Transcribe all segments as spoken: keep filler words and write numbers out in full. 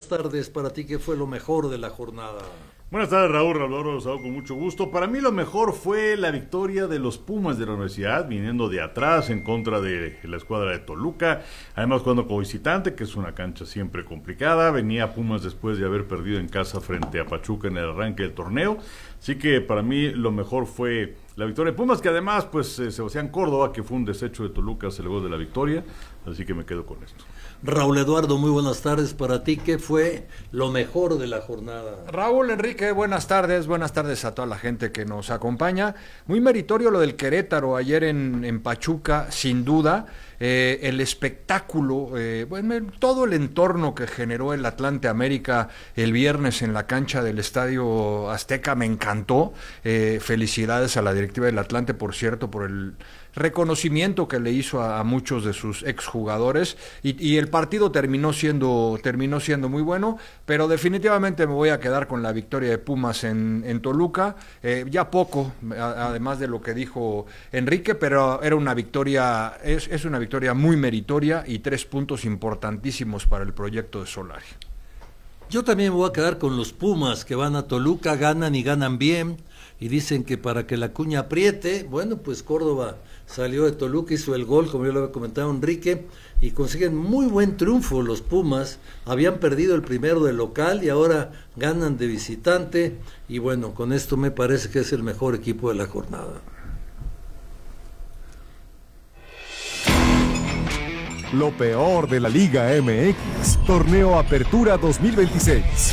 tardes. Para ti, ¿qué fue lo mejor de la jornada? Buenas tardes, Raúl, Raúl Rosado, con mucho gusto. Para mí lo mejor fue la victoria de los Pumas de la Universidad, viniendo de atrás en contra de la escuadra de Toluca, además jugando como visitante, que es una cancha siempre complicada. Venía Pumas después de haber perdido en casa frente a Pachuca en el arranque del torneo, así que para mí lo mejor fue la victoria de Pumas, que además, pues, eh, Sebastián Córdoba, que fue un desecho de Toluca, se legó de la victoria, así que me quedo con esto. Raúl Eduardo, muy buenas tardes. Para ti, ¿qué fue lo mejor de la jornada? Raúl, Enrique, buenas tardes, buenas tardes a toda la gente que nos acompaña. Muy meritorio lo del Querétaro ayer en, en Pachuca, sin duda. Eh, el espectáculo, eh, bueno, todo el entorno que generó el Atlante América el viernes en la cancha del Estadio Azteca me encantó. Eh, felicidades a la directiva del Atlante, por cierto, por el reconocimiento que le hizo a, a muchos de sus exjugadores y, y el partido terminó siendo terminó siendo muy bueno, pero definitivamente me voy a quedar con la victoria de Pumas en, en Toluca. Eh, ya poco, a, además de lo que dijo Enrique, pero era una victoria, es, es una victoria muy meritoria y tres puntos importantísimos para el proyecto de Solari. Yo también me voy a quedar con los Pumas, que van a Toluca, ganan y ganan bien, y dicen que para que la cuña apriete, bueno, pues Córdoba salió de Toluca, hizo el gol, como yo lo había comentado Enrique, y consiguen muy buen triunfo los Pumas. Habían perdido el primero de local y ahora ganan de visitante, y bueno, con esto me parece que es el mejor equipo de la jornada. Lo peor de la Liga M X, Torneo Apertura dos mil veintiséis.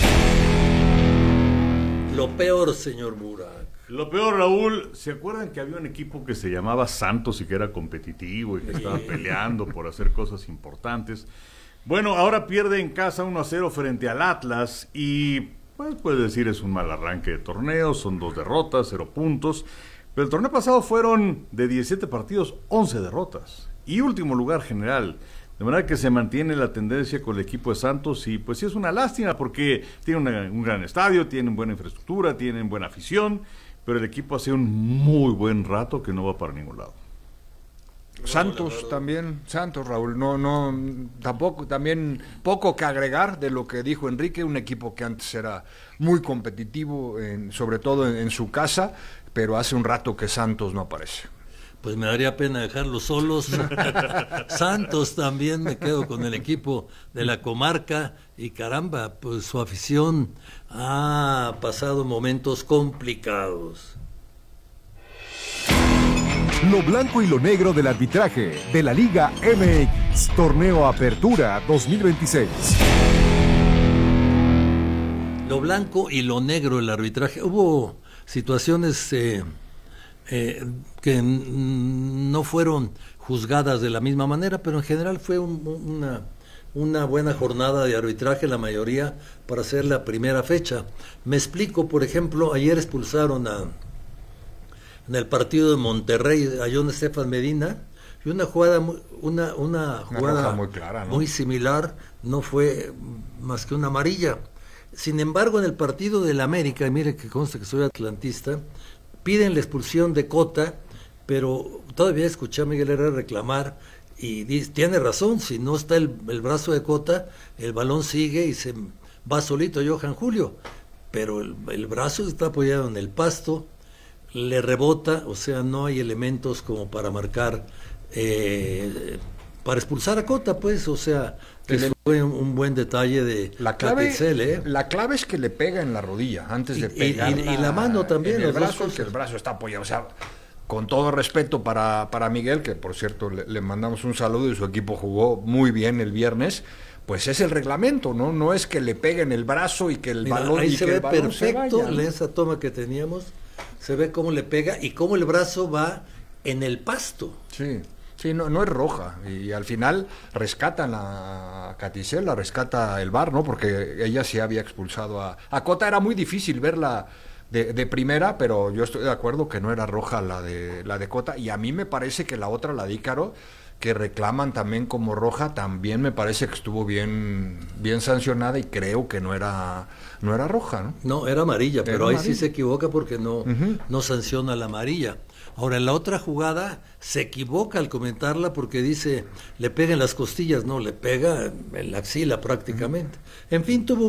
Lo peor, señor Burak. Lo peor, Raúl, ¿se acuerdan que había un equipo que se llamaba Santos y que era competitivo y que estaba peleando por hacer cosas importantes? Bueno, ahora pierde en casa uno a cero frente al Atlas y, pues, puedes decir es un mal arranque de torneo, son dos derrotas, cero puntos, pero el torneo pasado fueron de diecisiete partidos, once derrotas y último lugar general. De manera que se mantiene la tendencia con el equipo de Santos y pues sí es una lástima porque tiene una, un gran estadio, tienen buena infraestructura, tienen buena afición, pero el equipo hace un muy buen rato que no va para ningún lado. Santos también, Santos, Raúl, no, no, tampoco, también poco que agregar de lo que dijo Enrique, un equipo que antes era muy competitivo, en, sobre todo en, en su casa, pero hace un rato que Santos no aparece. Pues me daría pena dejarlos solos. Santos también, me quedo con el equipo de la comarca y caramba, pues su afición ha pasado momentos complicados. Lo blanco y lo negro del arbitraje de la Liga M X, Torneo Apertura dos mil veintiséis. Lo blanco y lo negro del arbitraje. Hubo situaciones eh, eh, que no fueron juzgadas de la misma manera, pero en general fue un, una, una buena jornada de arbitraje, la mayoría para hacer la primera fecha. Me explico, por ejemplo, ayer expulsaron a en el partido de Monterrey a John Estefan Medina, y una jugada muy, una, una jugada una muy clara, ¿no? Muy similar, no fue más que una amarilla. Sin embargo, en el partido del América, y mire que consta que soy atlantista, piden la expulsión de Cota, pero todavía escuché a Miguel Herrera reclamar, y dice, tiene razón, si no está el, el brazo de Cota, el balón sigue y se va solito Johan Julio, pero el, el brazo está apoyado en el pasto, le rebota, o sea, no hay elementos como para marcar, eh, para expulsar a Cota, pues, o sea, que fue un, un buen detalle de la clave. Platitzel, ¿eh? La clave es que le pega en la rodilla antes y, de pegar. Y, y, y la mano también, en el los brazo, brazos. que el brazo está apoyado, o sea, con todo respeto para, para Miguel, que por cierto le, le mandamos un saludo y su equipo jugó muy bien el viernes. Pues es el reglamento, ¿no? No es que le pegue en el brazo y que el Mira, balón ahí y se que ve el balón perfecto se vaya, ¿no? en esa toma que teníamos, se ve cómo le pega y cómo el brazo va en el pasto. Sí, sí, no, no es roja. Y al final rescatan a Platitzel, la rescata el V A R, ¿no? Porque ella sí había expulsado a, a Cota. Era muy difícil verla de, de primera, pero yo estoy de acuerdo que no era roja la de la de Cota. Y a mí me parece que la otra, la de Ícaro, que reclaman también como roja, también me parece que estuvo bien bien sancionada y creo que no era no era roja, ¿no? No, era amarilla, Era pero ahí amarilla. sí se equivoca porque no, Uh-huh. no sanciona la amarilla. Ahora, en la otra jugada se equivoca al comentarla porque dice, le pega en las costillas, no, le pega en la axila prácticamente. Uh-huh. En fin, tuvo